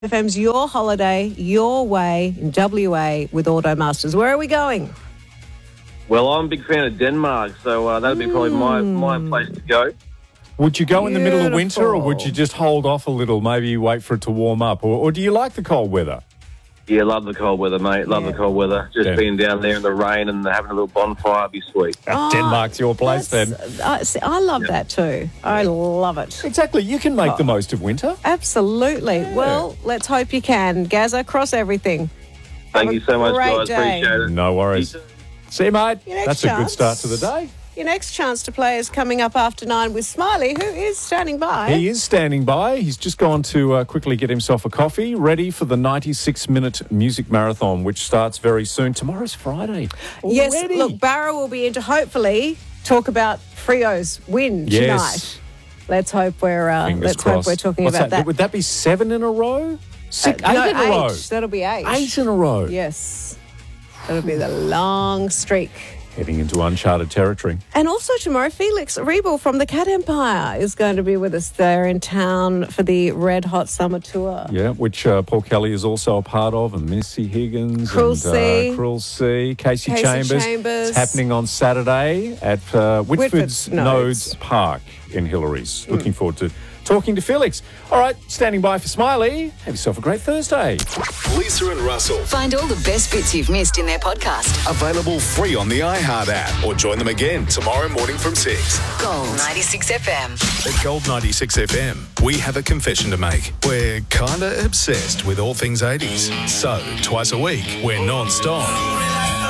FM's Your Holiday, Your Way in WA with Automasters. Where are we going? Well, I'm a big fan of Denmark, so that'd be probably my place to go. Would you go in the middle of winter, or Beautiful. would you just hold off a little, maybe wait for it to warm up? Or do you like the cold weather? Yeah, love the cold weather, mate. Love the cold weather. Just being down there in the rain and having a little bonfire would be sweet. Denmark's your place then. I love that too. I love it. Exactly. You can make the most of winter. Absolutely. Well, let's hope you can. Gazza, cross everything. Thank you so much, great guys. day. Appreciate it. No worries. See you, mate. Your next That's a good chance. start to the day. Your next chance to play is coming up after 9 with Smiley, who is standing by. He is standing by. He's just gone to quickly get himself a coffee, ready for the 96-minute music marathon, which starts very soon. Tomorrow's Friday. Yes, Already. look, Barra will be in to hopefully talk about Frio's win Yes. tonight. Let's hope we're Fingers crossed. talking What's about that. Would that be 7 in a row? Eight in a row. That'll be 8. 8 in a row. Yes. That'll be the long streak. Heading into uncharted territory. And also tomorrow, Felix Riebel from the Cat Empire is going to be with us there in town for the Red Hot Summer Tour. Yeah, which Paul Kelly is also a part of, and Missy Higgins, Cruel and Sea. Cruel Sea, Casey Casey Chambers. Chambers. It's happening on Saturday at Whitford's Whitford's Nodes Park in Hillary's. Looking forward to talking to Felix. All right, standing by for Smiley. Have yourself a great Thursday. Lisa and Russell. Find all the best bits you've missed in their podcast. Available free on the iHeart app, or join them again tomorrow morning from 6. Gold 96 FM. At Gold 96 FM, we have a confession to make. We're kinda obsessed with all things 80s. So, twice a week, we're non-stop